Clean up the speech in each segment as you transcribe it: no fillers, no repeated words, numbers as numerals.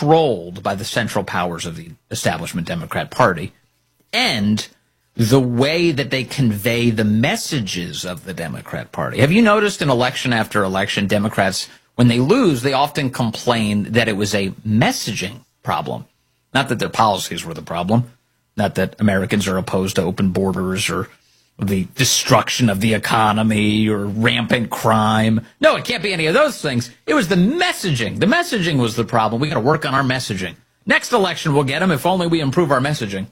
controlled by the central powers of the establishment Democrat Party and the way that they convey the messages of the Democrat Party. Have you noticed in election after election, Democrats, when they lose, they often complain that it was a messaging problem? Not that their policies were the problem, not that Americans are opposed to open borders or the destruction of the economy or rampant crime. No, it can't be any of those things. It was the messaging. The messaging was the problem. We got to work on our messaging. Next election, we'll get them if only we improve our messaging.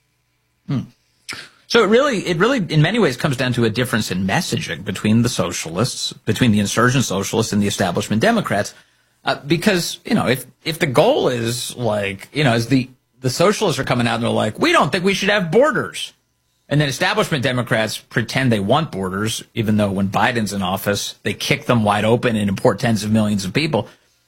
So it really, in many ways, comes down to a difference in messaging between the socialists, between the insurgent socialists and the establishment Democrats. Because, if the goal is as the socialists are coming out and they're like, we don't think we should have borders. And then establishment Democrats pretend they want borders, even though when Biden's in office, they kick them wide open and import tens of millions of people.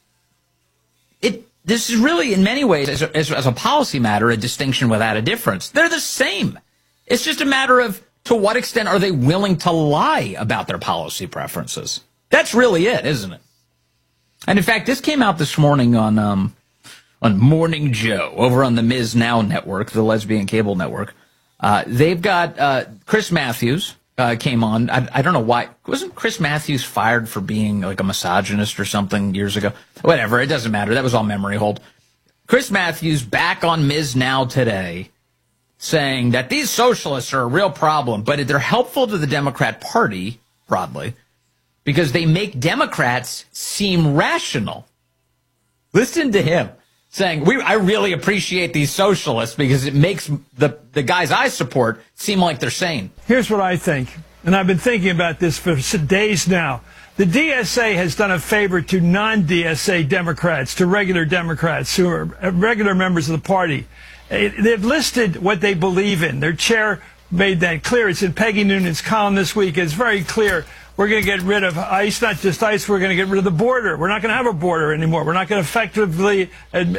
This is really, in many ways, as a policy matter, a distinction without a difference. They're the same. It's just a matter of to what extent are they willing to lie about their policy preferences. That's really it, isn't it? And in fact, this came out this morning on Morning Joe over on the Ms. Now network, the lesbian cable network. They've got Chris Matthews came on. I don't know why. Wasn't Chris Matthews fired for being like a misogynist or something years ago? Whatever. It doesn't matter. That was all memory hold. Chris Matthews back on Ms. Now today saying that these socialists are a real problem, but they're helpful to the Democrat Party broadly because they make Democrats seem rational. Listen to him saying, I really appreciate these socialists because it makes the guys I support seem like they're sane. Here's what I think, and I've been thinking about this for days now. The DSA has done a favor to non-DSA Democrats, to regular Democrats who are regular members of the party. They've listed what they believe in. Their chair made that clear. It's in Peggy Noonan's column this week. It's very clear. We're going to get rid of ICE, not just ICE. We're going to get rid of the border. We're not going to have a border anymore. We're not going to effectively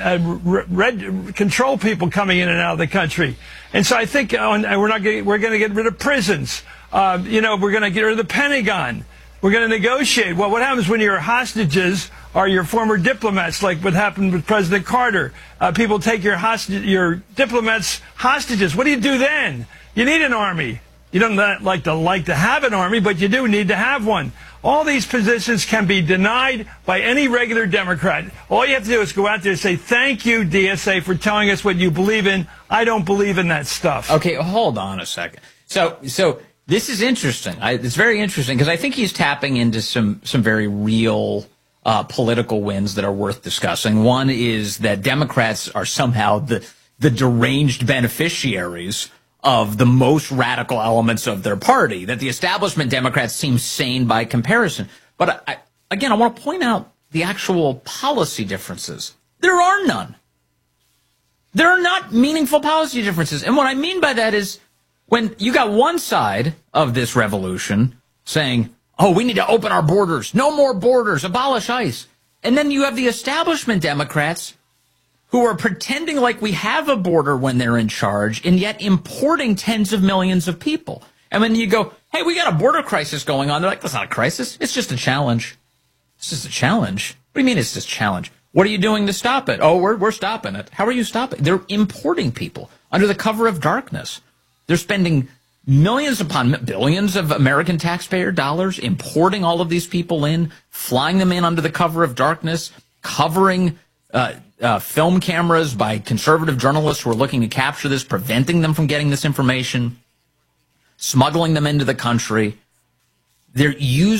control people coming in and out of the country. And so I think we're going to get rid of prisons. We're going to get rid of the Pentagon. We're going to negotiate. Well, what happens when your hostages are your former diplomats, like what happened with President Carter? People take your diplomats hostages. What do you do then? You need an army. You don't like to have an army, but you do need to have one. All these positions can be denied by any regular Democrat. All you have to do is go out there and say, thank you, DSA, for telling us what you believe in. I don't believe in that stuff. Okay, hold on a second. So this is interesting. It's very interesting because I think he's tapping into some very real political wins that are worth discussing. One is that Democrats are somehow the deranged beneficiaries of the most radical elements of their party, that the establishment Democrats seem sane by comparison. But I want to point out the actual policy differences. There are none. There are not meaningful policy differences. And what I mean by that is when you got one side of this revolution saying, oh, we need to open our borders, no more borders, abolish ICE. And then you have the establishment Democrats who are pretending like we have a border when they're in charge and yet importing tens of millions of people. And when you go, hey, we got a border crisis going on, they're like, that's not a crisis. It's just a challenge. It's just a challenge. What do you mean it's just a challenge? What are you doing to stop it? Oh, we're stopping it. How are you stopping it? They're importing people under the cover of darkness. They're spending millions upon billions of American taxpayer dollars importing all of these people in, flying them in under the cover of darkness, covering film cameras by conservative journalists who are looking to capture this, preventing them from getting this information, smuggling them into the country. They're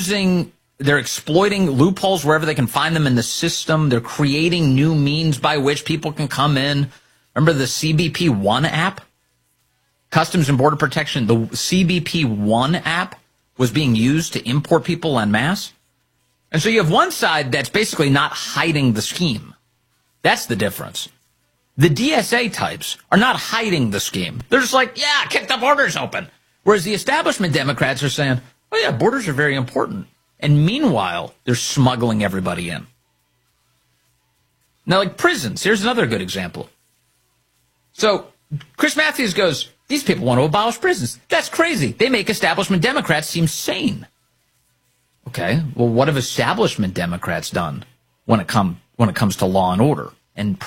exploiting loopholes wherever they can find them in the system. They're creating new means by which people can come in. Remember the CBP One app? Customs and Border Protection, the CBP One app was being used to import people en masse. And so you have one side that's basically not hiding the scheme. That's the difference. The DSA types are not hiding the scheme. They're just like, yeah, kick the borders open. Whereas the establishment Democrats are saying, oh yeah, borders are very important. And meanwhile, they're smuggling everybody in. Now, like prisons, here's another good example. So Chris Matthews goes, these people want to abolish prisons. That's crazy. They make establishment Democrats seem sane. Okay, well, what have establishment Democrats done when it comes to law and order and